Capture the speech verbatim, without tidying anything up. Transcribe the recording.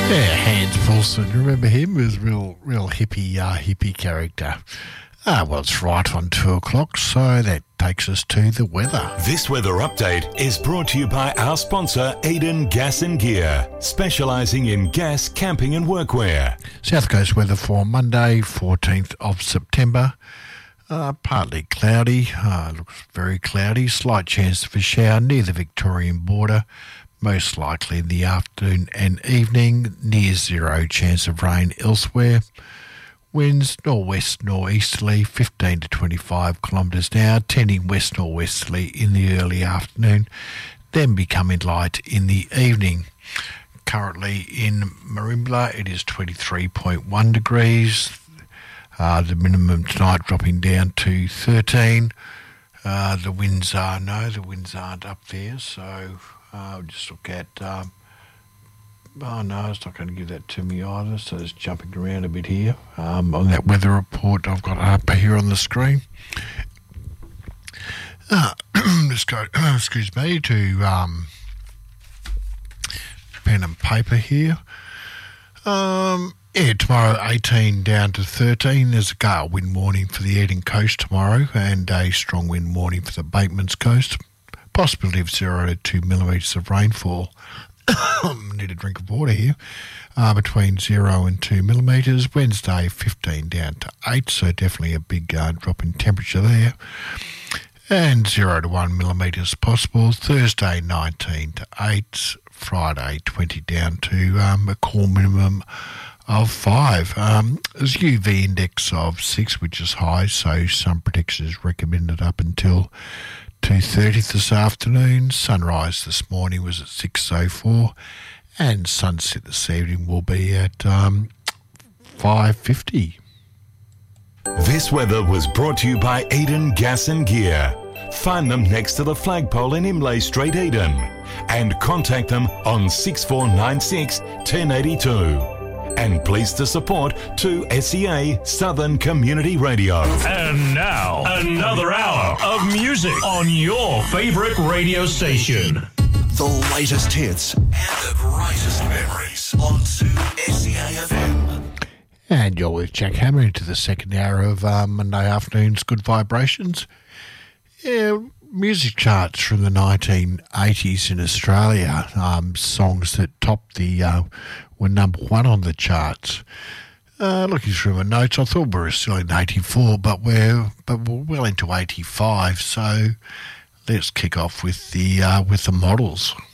Yeah, Hans Paulson. Remember him? He was a real, real hippie, uh, hippie character. Ah, well, it's right on two o'clock, so that takes us to the weather. This weather update is brought to you by our sponsor, Eden Gas and Gear, specialising in gas, camping and workwear. South Coast weather for Monday, fourteenth of September. Uh, partly cloudy, uh, looks very cloudy, slight chance of a shower near the Victorian border, most likely in the afternoon and evening, near zero chance of rain elsewhere. Winds northwest northeasterly, fifteen to twenty-five kilometres an hour, tending west northwesterly in the early afternoon, then becoming light in the evening. Currently in Merimbula, it is twenty-three point one degrees. Uh, the minimum tonight dropping down to thirteen. Uh, the winds are, no, the winds aren't up there, so I'll uh, just look at, um, oh no, it's not going to give that to me either, so it's jumping around a bit here. Um, on that weather report I've got up here on the screen. Uh, let's go, excuse me, to um, pen and paper here. Um... Yeah, tomorrow eighteen down to thirteen. There's a gale wind warning for the Eden Coast tomorrow and a strong wind warning for the Batemans Coast. Possibility of zero to two millimetres of rainfall. Need a drink of water here. Uh, between zero and two millimetres. Wednesday fifteen down to eight, so definitely a big uh, drop in temperature there. And zero to one millimetres possible. Thursday nineteen to eight. Friday twenty down to um, a core minimum of five. Um, there's U V index of six, which is high, so sun protection is recommended up until two thirty this afternoon. Sunrise this morning was at six oh four, and sunset this evening will be at um, five fifty. This weather was brought to you by Eden Gas and Gear. Find them next to the flagpole in Imlay Street, Eden, and contact them on six four nine six, one zero eight two. And pleased to support two S E A Southern Community Radio. And now, another hour of music on your favourite radio station. The latest hits and the brightest memories on two S E A F M. And you're with Jack Hammer into the second hour of um, Monday afternoon's Good Vibrations. Yeah, music charts from the nineteen eighties in Australia, um, songs that topped the, uh, were number one on the charts. Uh, looking through my notes, I thought we were still in eighty-four, but we're but we're well into eighty-five. So let's kick off with the uh, with the Models.